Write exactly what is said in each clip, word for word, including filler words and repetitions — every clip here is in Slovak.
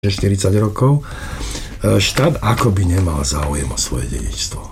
štyridsať rokov, štát akoby nemal záujem o svoje dedičstvo.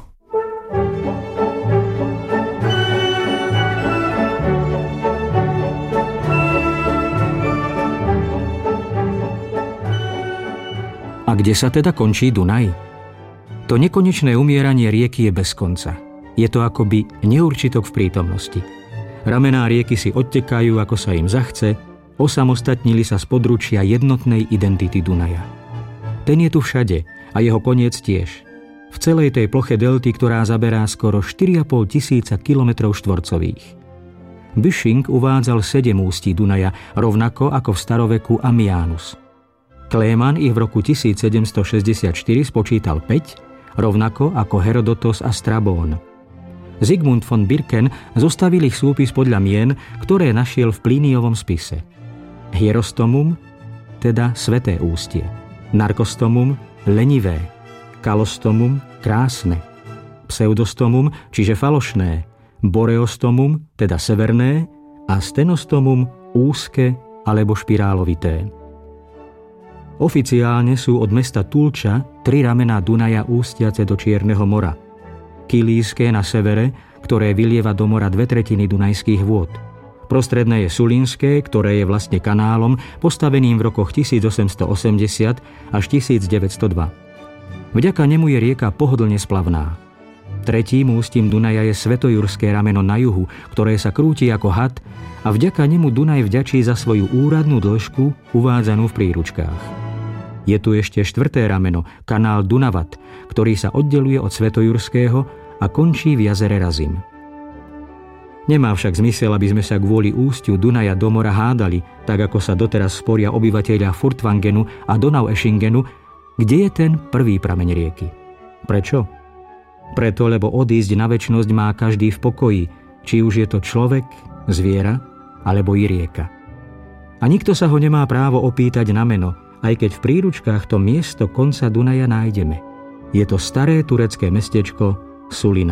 A kde sa teda končí Dunaj? To nekonečné umieranie rieky je bez konca. Je to akoby neurčitok v prítomnosti. Ramená rieky si odtekajú, ako sa im zachce, osamostatnili sa z područia jednotnej identity Dunaja. Ten je tu všade a jeho koniec tiež. V celej tej ploche delty, ktorá zaberá skoro štyri a pol tisíca kilometrov štvorcových. Büsching uvádzal sedem ústí Dunaja, rovnako ako v staroveku Ammianus. Kléman ich v roku tisícsedemstošesťdesiatštyri spočítal päť, rovnako ako Herodotos a Strabón. Zygmunt von Birken zostavil ich súpis podľa mien, ktoré našiel v Plíniovom spise. Hierostomum, teda sveté ústie. Narkostomum, lenivé. Kalostomum, krásne. Pseudostomum, čiže falošné. Boreostomum, teda severné. A stenostomum, úzke alebo špirálovité. Oficiálne sú od mesta Tulča tri ramená Dunaja ústiace do Čierneho mora. Kilíske na severe, ktoré vylieva do mora dve tretiny dunajských vôd. Prostredné je Sulínske, ktoré je vlastne kanálom, postaveným v rokoch tisícosemstoosemdesiat až tisícdeväťstodva. Vďaka nemu je rieka pohodlne splavná. Tretím ústím Dunaja je Svetojurské rameno na juhu, ktoré sa krúti ako had a vďaka nemu Dunaj vďačí za svoju úradnú dĺžku uvádzanú v príručkách. Je tu ešte štvrté rameno, kanál Dunavat, ktorý sa oddeluje od Svetojurského a končí v jazere Razim. Nemá však zmysel, aby sme sa kvôli ústiu Dunaja do mora hádali, tak ako sa doteraz sporia obyvatelia Furtvangenu a Donaueschingenu, kde je ten prvý prameň rieky. Prečo? Preto, lebo odísť na večnosť má každý v pokoji, či už je to človek, zviera alebo i rieka. A nikto sa ho nemá právo opýtať na meno, aj keď v príručkách to miesto konca Dunaja nájdeme. Je to staré turecké mestečko Sulina.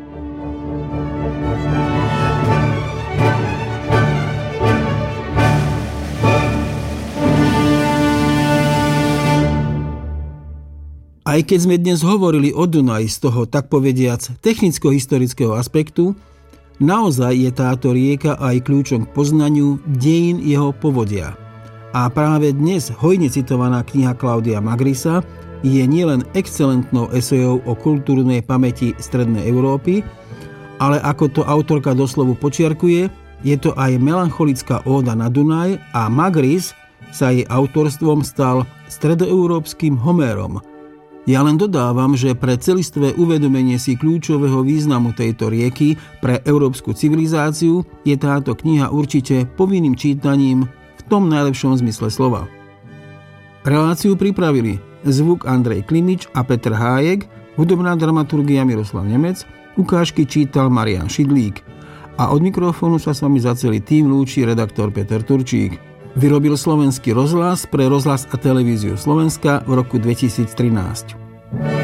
Aj keď sme dnes hovorili o Dunaji z toho, tak povediac, technicko-historického aspektu, naozaj je táto rieka aj kľúčom k poznaniu dejín jeho povodia. A práve dnes hojne citovaná kniha Claudia Magrisa je nielen excelentnou esejou o kultúrnej pamäti Strednej Európy, ale ako to autorka doslovu počiarkuje, je to aj melancholická óda na Dunaj a Magris sa jej autorstvom stal stredoeurópskym Homérom. Ja len dodávam, že pre celistvé uvedomenie si kľúčového významu tejto rieky pre európsku civilizáciu je táto kniha určite povinným čítaním v tom najlepšom zmysle slova. Reláciu pripravili zvuk Andrej Klimič a Peter Hájek, hudobná dramaturgia Miroslav Nemec, ukážky čítal Marián Šidlík a od mikrofónu sa s vami za celý tým lúči redaktor Peter Turčík. Vyrobil Slovenský rozhlas pre rozhlas a televíziu Slovenska v roku dvetisíctrinásť.